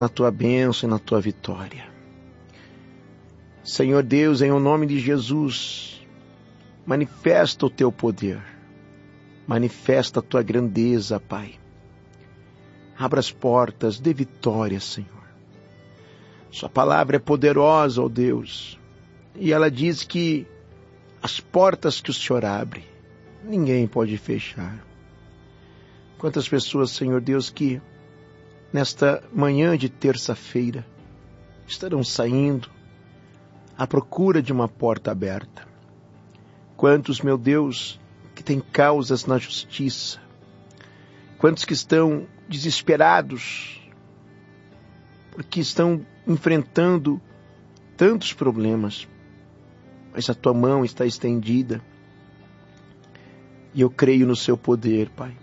na tua bênção e na tua vitória. Senhor Deus, em o nome de Jesus, manifesta o teu poder, manifesta a tua grandeza, Pai. Abra as portas, dê vitória, Senhor. Sua palavra é poderosa, ó Deus, e ela diz que as portas que o Senhor abre, ninguém pode fechar. Quantas pessoas, Senhor Deus, que nesta manhã de terça-feira estarão saindo à procura de uma porta aberta. Quantos, meu Deus, que têm causas na justiça. Quantos que estão desesperados porque estão enfrentando tantos problemas. Mas a tua mão está estendida e eu creio no seu poder, Pai.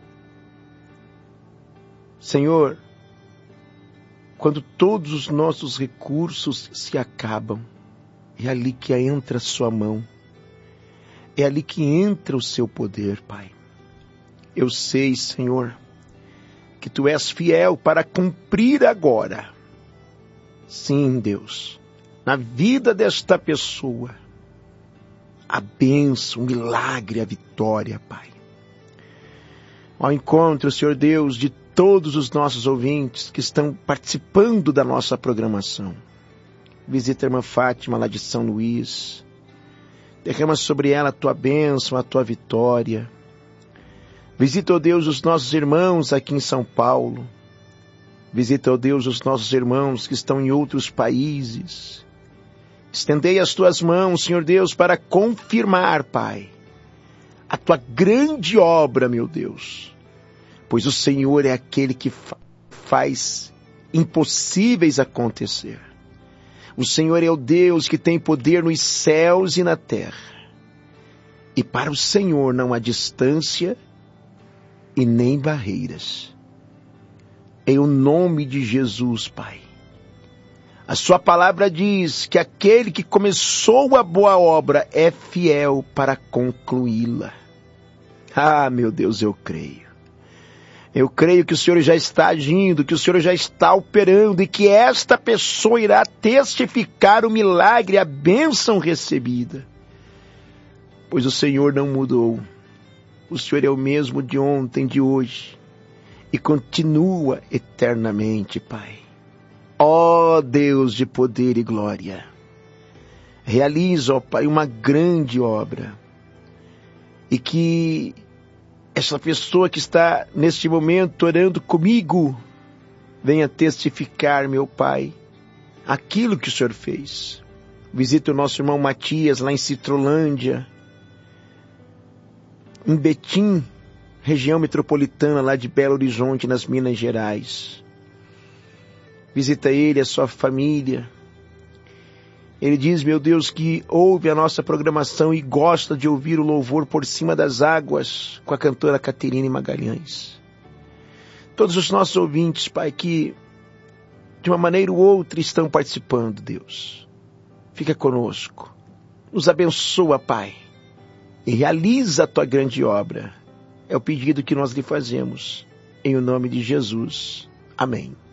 Senhor, quando todos os nossos recursos se acabam, é ali que entra a sua mão, é ali que entra o seu poder, Pai. Eu sei, Senhor, que tu és fiel para cumprir agora. Sim, Deus, na vida desta pessoa, a bênção, o milagre, a vitória, Pai. Ao encontro, Senhor Deus, de todos os nossos ouvintes que estão participando da nossa programação. Visita a irmã Fátima lá de São Luís. Derrama sobre ela a tua bênção, a tua vitória. Visita, ó Deus, os nossos irmãos aqui em São Paulo. Visita, ó Deus, os nossos irmãos que estão em outros países. Estendei as tuas mãos, Senhor Deus, para confirmar, Pai, a tua grande obra, meu Deus. Pois o Senhor é aquele que faz impossíveis acontecer. O Senhor é o Deus que tem poder nos céus e na terra. E para o Senhor não há distância e nem barreiras. Em o nome de Jesus, Pai. A sua palavra diz que aquele que começou a boa obra é fiel para concluí-la. Ah, meu Deus, eu creio. Eu creio que o Senhor já está agindo, que o Senhor já está operando e que esta pessoa irá testificar o milagre, a bênção recebida. Pois o Senhor não mudou. O Senhor é o mesmo de ontem, de hoje e continua eternamente, Pai. Ó Deus de poder e glória, realiza, ó Pai, uma grande obra e que essa pessoa que está neste momento orando comigo venha testificar, meu Pai, aquilo que o Senhor fez. Visita o nosso irmão Matias lá em Citrolândia, em Betim, região metropolitana lá de Belo Horizonte, nas Minas Gerais. Visita ele, a sua família. Ele diz, meu Deus, que ouve a nossa programação e gosta de ouvir o louvor Por Cima das Águas com a cantora Caterine Magalhães. Todos os nossos ouvintes, Pai, que de uma maneira ou outra estão participando, Deus. Fica conosco. Nos abençoa, Pai. E realiza a tua grande obra. É o pedido que nós lhe fazemos. Em o nome de Jesus. Amém.